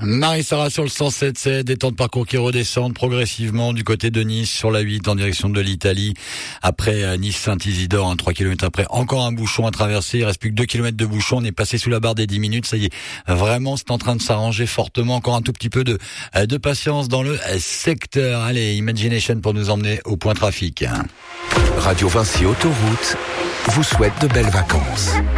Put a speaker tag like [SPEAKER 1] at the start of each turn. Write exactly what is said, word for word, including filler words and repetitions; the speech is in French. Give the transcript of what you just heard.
[SPEAKER 1] Marie-Sara sur le cent sept sept, des temps de parcours qui redescendent progressivement du côté de Nice sur la huit en direction de l'Italie. Après Nice-Saint-Isidore, hein, trois kilomètres après, encore un bouchon à traverser. Il reste plus que deux kilomètres de bouchon. On est passé sous la barre des dix minutes. Ça y est, vraiment, c'est en train de s'arranger fortement. Encore un tout petit peu de, de patience dans le secteur. Allez, Imagination pour nous emmener au point trafic.
[SPEAKER 2] Radio Vinci Autoroute vous souhaite de belles vacances.